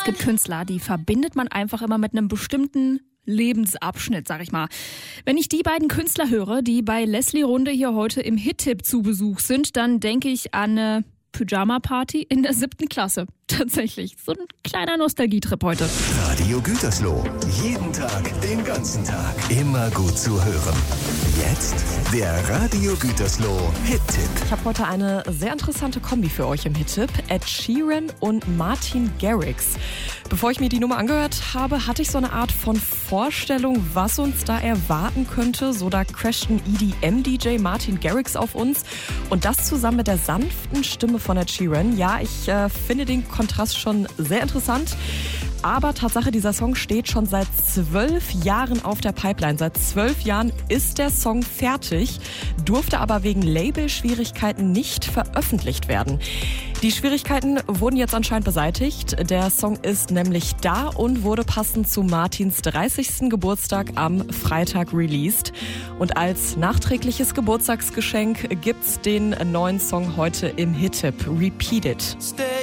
gibt Künstler, die verbindet man einfach immer mit einem bestimmten Lebensabschnitt, sag ich mal. Wenn ich die beiden Künstler höre, die bei Leslie Runde hier heute im Hit-Tipp zu Besuch sind, dann denke ich an eine Pyjama-Party in der 7. Klasse. Tatsächlich, so ein kleiner Nostalgietrip heute. Radio Gütersloh, jeden Tag, den ganzen Tag, immer gut zu hören. Jetzt der Radio Gütersloh Hit-Tipp. Ich habe heute eine sehr interessante Kombi für euch im Hit-Tipp. Ed Sheeran und Martin Garrix. Bevor ich mir die Nummer angehört habe, hatte ich so eine Art von Vorstellung, was uns da erwarten könnte. So, da crasht ein EDM-DJ Martin Garrix auf uns. Und das zusammen mit der sanften Stimme von Ed Sheeran. Ja, ich finde den Kontrast schon sehr interessant. Aber Tatsache, dieser Song steht schon seit 12 Jahren auf der Pipeline. Seit 12 Jahren ist der Song fertig, durfte aber wegen Labelschwierigkeiten nicht veröffentlicht werden. Die Schwierigkeiten wurden jetzt anscheinend beseitigt. Der Song ist nämlich da und wurde passend zu Martins 30. Geburtstag am Freitag released. Und als nachträgliches Geburtstagsgeschenk gibt's den neuen Song heute im Hit-Tipp. Repeat It.